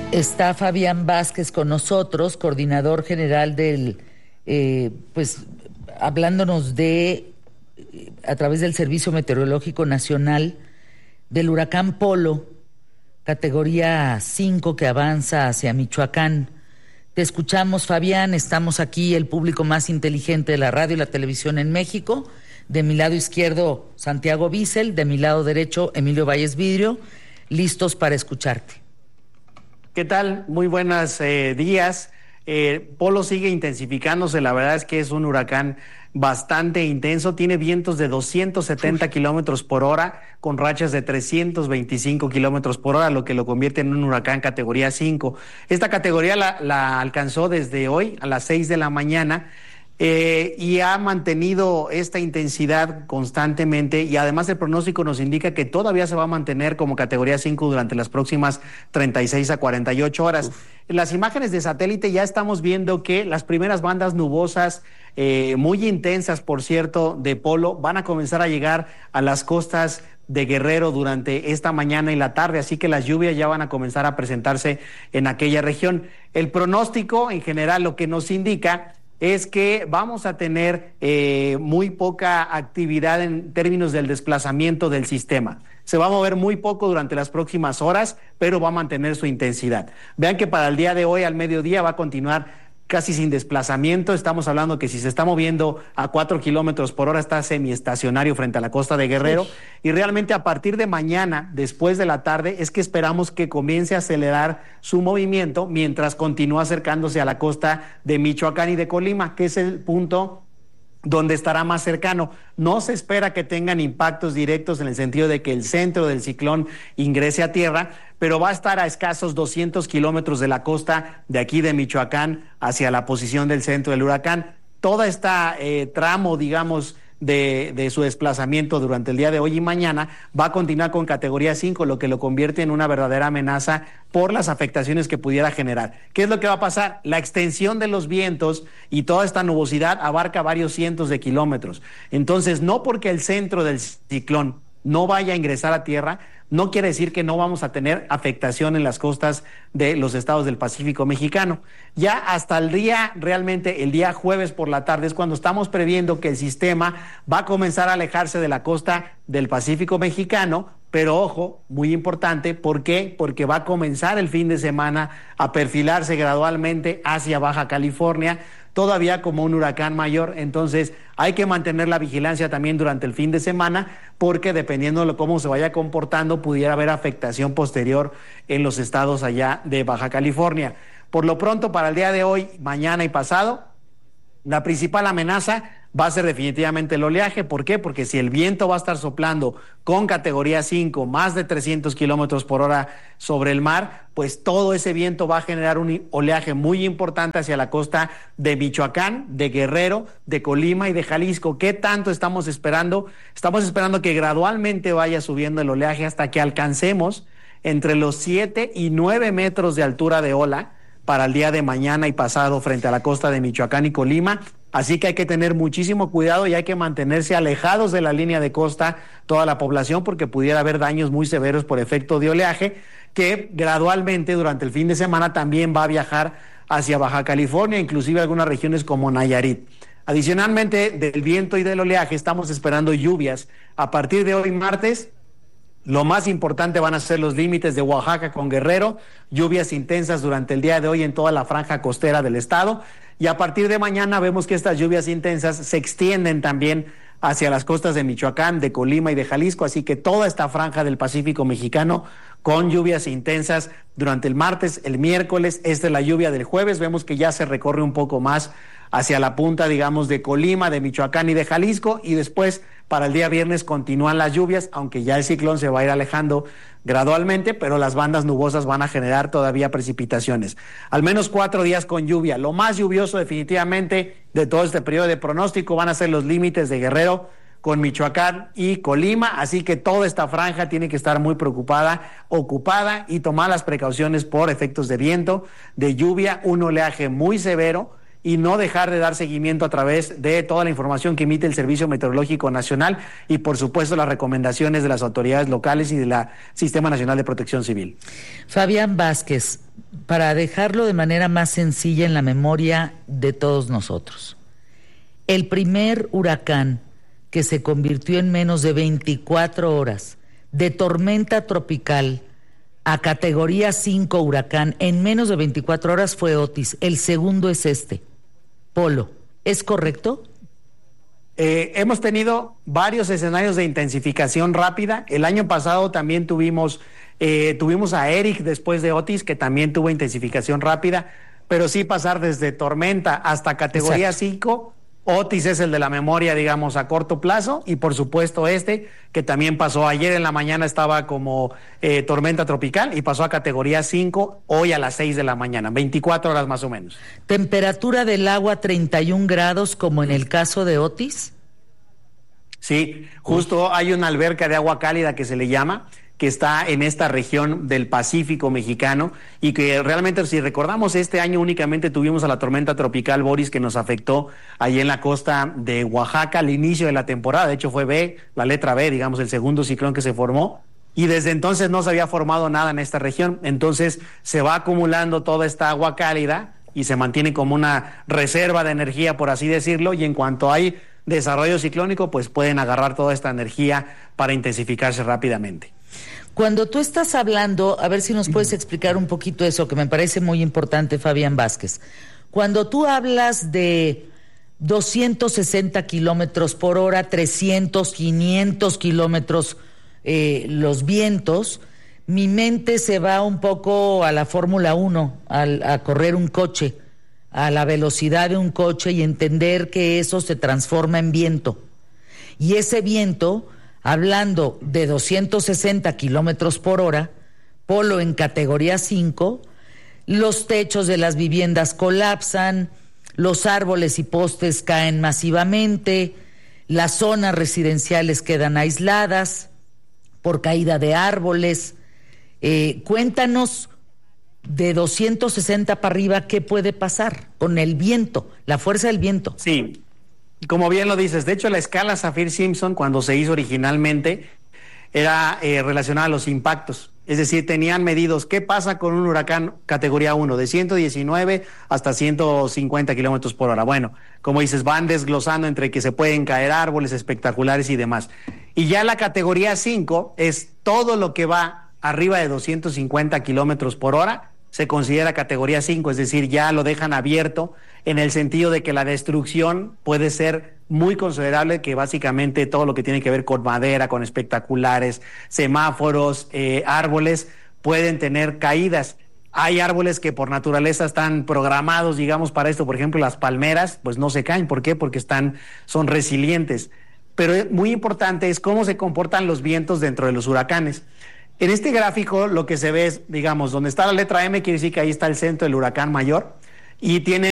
Está Fabián Vázquez con nosotros, coordinador general del, hablándonos a través del Servicio Meteorológico Nacional, del huracán Polo, categoría 5 que avanza hacia Michoacán. Te escuchamos, Fabián, estamos aquí, el público más inteligente de la radio y la televisión en México. De mi lado izquierdo, Santiago Bissell, de mi lado derecho, Emilio Valles Vidrio, listos para escucharte. ¿Qué tal? Muy buenos días. Polo sigue intensificándose, la verdad es que es un huracán bastante intenso, tiene vientos de 270 kilómetros por hora con rachas de 325 kilómetros por hora, lo que lo convierte en un huracán categoría 5. Esta categoría la alcanzó desde hoy a las 6 de la mañana y ha mantenido esta intensidad constantemente, y además el pronóstico nos indica que todavía se va a mantener como categoría 5 durante las próximas 36 a 48 horas. En las imágenes de satélite ya estamos viendo que las primeras bandas nubosas, muy intensas por cierto, de Polo, van a comenzar a llegar a las costas de Guerrero durante esta mañana y la tarde, así que las lluvias ya van a comenzar a presentarse en aquella región. El pronóstico en general lo que nos indica es que vamos a tener muy poca actividad en términos del desplazamiento del sistema. Se va a mover muy poco durante las próximas horas, pero va a mantener su intensidad. Vean que para el día de hoy, al mediodía, va a continuar casi sin desplazamiento. Estamos hablando que si se está moviendo a 4 kilómetros por hora, está semiestacionario frente a la costa de Guerrero. Sí. Y realmente a partir de mañana, después de la tarde, es que esperamos que comience a acelerar su movimiento mientras continúa acercándose a la costa de Michoacán y de Colima, que es el punto donde estará más cercano. No se espera que tengan impactos directos en el sentido de que el centro del ciclón ingrese a tierra, pero va a estar a escasos 200 kilómetros de la costa de aquí de Michoacán hacia la posición del centro del huracán. Todo este tramo, digamos, de su desplazamiento durante el día de hoy y mañana va a continuar con categoría 5, lo que lo convierte en una verdadera amenaza por las afectaciones que pudiera generar. ¿Qué es lo que va a pasar? La extensión de los vientos y toda esta nubosidad abarca varios cientos de kilómetros. Entonces, no porque el centro del ciclón no vaya a ingresar a tierra, no quiere decir que no vamos a tener afectación en las costas de los estados del Pacífico mexicano. Ya hasta el día, realmente el día jueves por la tarde, es cuando estamos previendo que el sistema va a comenzar a alejarse de la costa del Pacífico mexicano, pero ojo, muy importante, ¿por qué? Porque va a comenzar el fin de semana a perfilarse gradualmente hacia Baja California, todavía como un huracán mayor. Entonces hay que mantener la vigilancia también durante el fin de semana, porque dependiendo de cómo se vaya comportando, pudiera haber afectación posterior en los estados allá de Baja California. Por lo pronto, para el día de hoy, mañana y pasado, la principal amenaza va a ser definitivamente el oleaje. ¿Por qué? Porque si el viento va a estar soplando con categoría 5, más de 300 kilómetros por hora sobre el mar, pues todo ese viento va a generar un oleaje muy importante hacia la costa de Michoacán, de Guerrero, de Colima y de Jalisco. ¿Qué tanto estamos esperando? Estamos esperando que gradualmente vaya subiendo el oleaje hasta que alcancemos entre los 7 y 9 metros de altura de ola para el día de mañana y pasado frente a la costa de Michoacán y Colima. Así que hay que tener muchísimo cuidado y hay que mantenerse alejados de la línea de costa toda la población, porque pudiera haber daños muy severos por efecto de oleaje, que gradualmente durante el fin de semana también va a viajar hacia Baja California, inclusive algunas regiones como Nayarit. Adicionalmente del viento y del oleaje, estamos esperando lluvias a partir de hoy martes. Lo más importante van a ser los límites de Oaxaca con Guerrero, lluvias intensas durante el día de hoy en toda la franja costera del estado, y a partir de mañana vemos que estas lluvias intensas se extienden también hacia las costas de Michoacán, de Colima y de Jalisco, así que toda esta franja del Pacífico mexicano con lluvias intensas durante el martes, el miércoles. Esta es la lluvia del jueves, vemos que ya se recorre un poco más hacia la punta, digamos, de Colima, de Michoacán y de Jalisco, y después para el día viernes continúan las lluvias, aunque ya el ciclón se va a ir alejando gradualmente, pero las bandas nubosas van a generar todavía precipitaciones. Al menos 4 días con lluvia. Lo más lluvioso definitivamente de todo este periodo de pronóstico van a ser los límites de Guerrero con Michoacán y Colima, así que toda esta franja tiene que estar muy preocupada, ocupada, y tomar las precauciones por efectos de viento, de lluvia, un oleaje muy severo, y no dejar de dar seguimiento a través de toda la información que emite el Servicio Meteorológico Nacional y, por supuesto, las recomendaciones de las autoridades locales y del Sistema Nacional de Protección Civil. Fabián Vázquez, para dejarlo de manera más sencilla en la memoria de todos nosotros. El primer huracán que se convirtió en menos de 24 horas de tormenta tropical a categoría 5 huracán en menos de 24 horas fue Otis. El segundo es este, Polo. ¿Es correcto? Hemos tenido varios escenarios de intensificación rápida. El año pasado también tuvimos a Eric después de Otis, que también tuvo intensificación rápida, pero sí pasar desde tormenta hasta categoría 5. Otis es el de la memoria, digamos, a corto plazo, y por supuesto que también pasó ayer en la mañana, estaba como tormenta tropical y pasó a categoría 5 hoy a las 6 de la mañana, 24 horas más o menos. ¿Temperatura del agua 31 grados como en el caso de Otis? Sí, justo hay una alberca de agua cálida que se le llama, que está en esta región del Pacífico mexicano, y que realmente, si recordamos, este año únicamente tuvimos a la tormenta tropical Boris, que nos afectó ahí en la costa de Oaxaca al inicio de la temporada. De hecho fue la letra B, digamos, el segundo ciclón que se formó, y desde entonces no se había formado nada en esta región. Entonces se va acumulando toda esta agua cálida y se mantiene como una reserva de energía, por así decirlo, y en cuanto hay desarrollo ciclónico, pues pueden agarrar toda esta energía para intensificarse rápidamente. Cuando tú estás hablando, a ver si nos puedes explicar un poquito eso, que me parece muy importante, Fabián Vázquez. Cuando tú hablas de 260 kilómetros por hora, 300, 500 kilómetros los vientos, mi mente se va un poco a la Fórmula 1, a correr un coche, a la velocidad de un coche, y entender que eso se transforma en viento. Y ese viento, hablando de 260 kilómetros por hora, Polo, en categoría 5, los techos de las viviendas colapsan, los árboles y postes caen masivamente, las zonas residenciales quedan aisladas por caída de árboles. Cuéntanos, de 260 para arriba, ¿qué puede pasar con el viento, la fuerza del viento? Sí, como bien lo dices, de hecho la escala Saffir-Simpson, cuando se hizo originalmente, era relacionada a los impactos. Es decir, tenían medidos qué pasa con un huracán categoría 1, de 119 hasta 150 kilómetros por hora. Bueno, como dices, van desglosando entre que se pueden caer árboles espectaculares y demás. Y ya la categoría 5 es todo lo que va arriba de 250 kilómetros por hora, se considera categoría 5, es decir, ya lo dejan abierto en el sentido de que la destrucción puede ser muy considerable, que básicamente todo lo que tiene que ver con madera, con espectaculares, semáforos, árboles, pueden tener caídas. Hay árboles que por naturaleza están programados, digamos, para esto. Por ejemplo, las palmeras, pues no se caen. ¿Por qué? Porque son resilientes. Pero muy importante es cómo se comportan los vientos dentro de los huracanes. En este gráfico lo que se ve es, digamos, donde está la letra M, quiere decir que ahí está el centro del huracán mayor, y tiene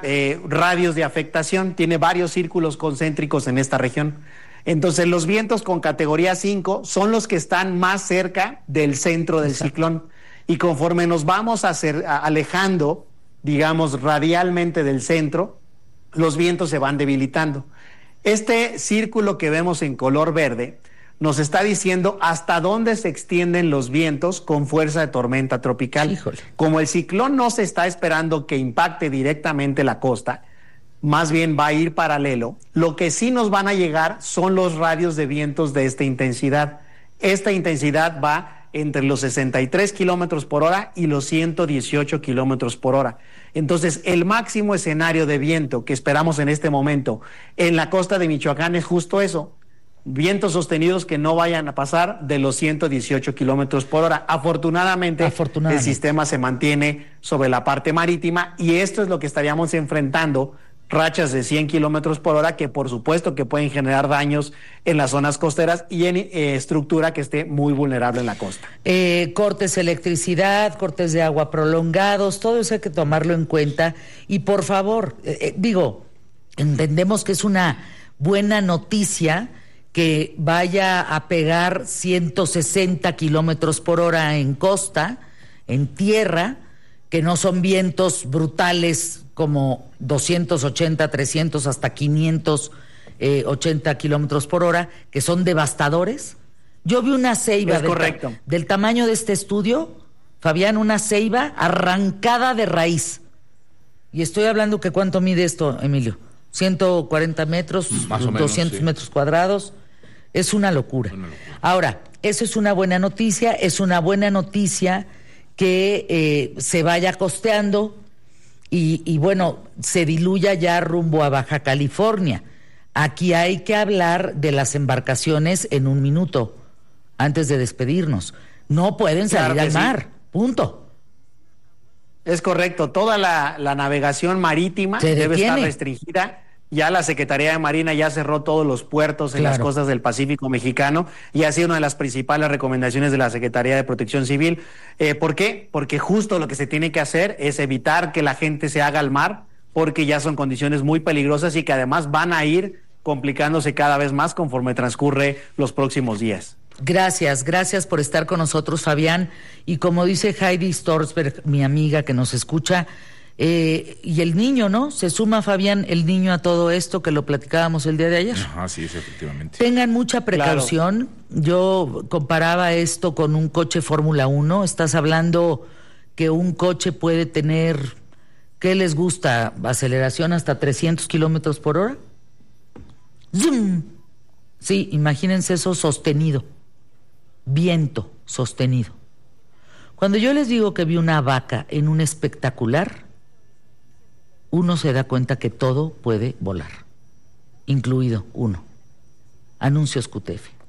radios de afectación, tiene varios círculos concéntricos en esta región. Entonces los vientos con categoría 5 son los que están más cerca del centro del ciclón, y conforme nos vamos alejando, digamos, radialmente del centro, los vientos se van debilitando. Este círculo que vemos en color verde nos está diciendo hasta dónde se extienden los vientos con fuerza de tormenta tropical. Híjole. Como el ciclón no se está esperando que impacte directamente la costa, más bien va a ir paralelo, lo que sí nos van a llegar son los radios de vientos de esta intensidad. Esta intensidad va entre los 63 kilómetros por hora y los 118 kilómetros por hora. Entonces, el máximo escenario de viento que esperamos en este momento en la costa de Michoacán es justo eso: vientos sostenidos que no vayan a pasar de los 118 kilómetros por hora. Afortunadamente, el sistema se mantiene sobre la parte marítima, y esto es lo que estaríamos enfrentando: rachas de 100 kilómetros por hora que por supuesto que pueden generar daños en las zonas costeras y en estructura que esté muy vulnerable en la costa. Cortes de electricidad, cortes de agua prolongados, todo eso hay que tomarlo en cuenta. Y por favor, entendemos que es una buena noticia que vaya a pegar 160 kilómetros por hora en costa, en tierra, que no son vientos brutales como 280, 300, hasta 580 kilómetros por hora, que son devastadores. Yo vi una ceiba del tamaño de este estudio, Fabián, una ceiba arrancada de raíz. Y estoy hablando que ¿cuánto mide esto, Emilio? 140 metros, más o menos, 200 sí. metros cuadrados. Es una locura. Ahora, eso es una buena noticia. Es una buena noticia que se vaya costeando y bueno, se diluya ya rumbo a Baja California. Aquí hay que hablar de las embarcaciones en un minuto, antes de despedirnos. No pueden salir al mar, punto. Es correcto, toda la navegación marítima debe estar restringida. Ya la Secretaría de Marina ya cerró todos los puertos en las costas del Pacífico mexicano y ha sido una de las principales recomendaciones de la Secretaría de Protección Civil. ¿Por qué? Porque justo lo que se tiene que hacer es evitar que la gente se haga al mar, porque ya son condiciones muy peligrosas y que además van a ir complicándose cada vez más conforme transcurre los próximos días. Gracias por estar con nosotros, Fabián. Y como dice Heidi Storsberg, mi amiga que nos escucha, y el niño, ¿no? Se suma, Fabián, el niño a todo esto que lo platicábamos el día de ayer. Sí, efectivamente. Tengan mucha precaución. Claro. Yo comparaba esto con un coche Fórmula 1. Estás hablando que un coche puede tener, ¿qué les gusta? ¿Aceleración hasta 300 kilómetros por hora? ¡Zum! Sí, imagínense eso sostenido. Viento sostenido. Cuando yo les digo que vi una vaca en un espectacular, uno se da cuenta que todo puede volar, incluido uno. Anuncios QTF.